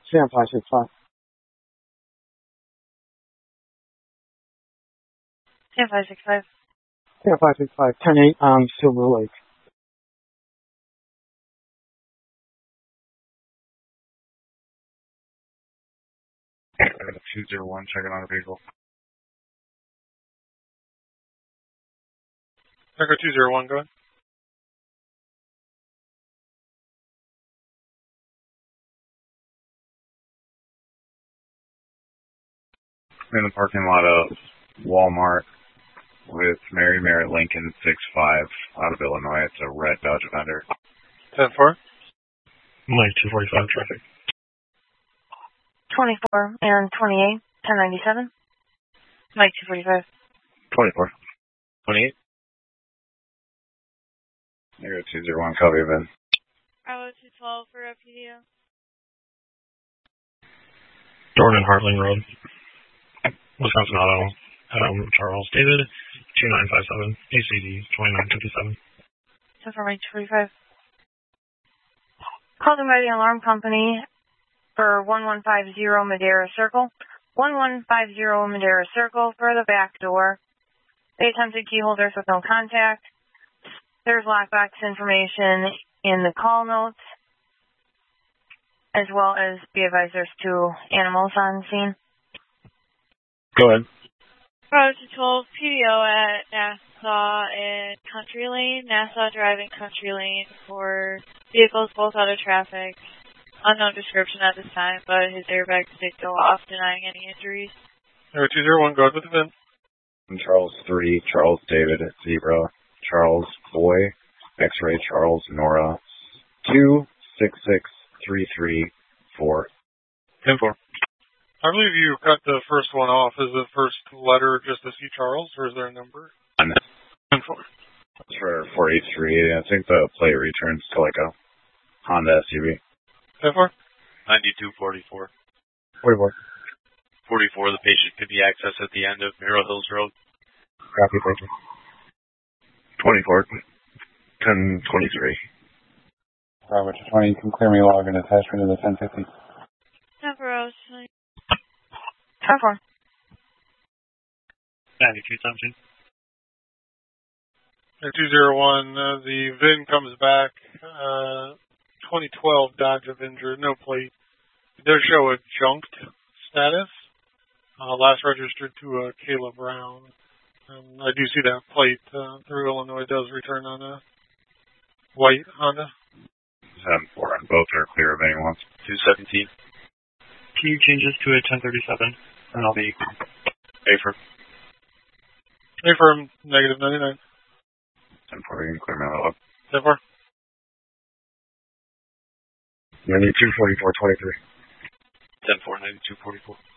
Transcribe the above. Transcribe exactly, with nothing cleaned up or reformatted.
Stand five six five. Stand five six five. Stand five six five. Ten eight on Silver Lake. two zero one, checking on the vehicle. Echo two zero one, go ahead. In the parking lot of Walmart with Mary Merritt Lincoln six five out of Illinois. It's a red Dodge Avenger. ten four. Mike two forty-five traffic. twenty-four and twenty-eight, ten ninety-seven. Mike two forty-five. twenty-four. twenty-eight. Echo two zero one, copy of in. Bravo two twelve for a P D O. Dorn and Hartling Road, Wisconsin Auto, um, Charles David, two nine five seven, A C D twenty-nine fifty-seven. ten four, Mike two forty-five. Called in by the alarm company for one one five zero Madera Circle. one one five zero Madera Circle for the back door. They attempted key holders with no contact. There's lockbox information in the call notes, as well as be advised there's two animals on scene. Go ahead. Bravo two twelve, P D O at Nassau and Country Lane. Nassau driving Country Lane for vehicles both out of traffic. Unknown description at this time, but his airbags did go off, denying any injuries. Echo two zero one, go ahead with the V I N. Charles three, Charles David at Zebra, Charles Boy, X-Ray Charles Nora, two six six three three four. ten four. I believe you cut the first one off. Is the first letter just to see Charles, or is there a number? ten four. That's for four eight three. I think the plate returns to like a Honda S U V. ten four. ninety-two forty-four. forty-four. forty-four, the patient could be accessed at the end of Mirror Hills Road. Copy, thank you. twenty-four. ten twenty-three. Bravo to twenty, you can clear me log and attachment to the ten fifty. ten four. ten four. ninety-two something. two zero one, uh, the V I N comes back, uh, twenty twelve Dodge Avenger, no plate. It does show a junked status, uh, last registered to uh, Kayla Brown. Um, I do see that plate uh, through Illinois does return on a white Honda. seven four, and both are clear of anyone. two seventeen. Can you change this to a ten thirty-seven? And I'll be A-firm. A-firm, negative ninety-nine. ten four, you can clear my log. ten four. ninety-two forty-four twenty-three. ten four, ninety-two forty-four.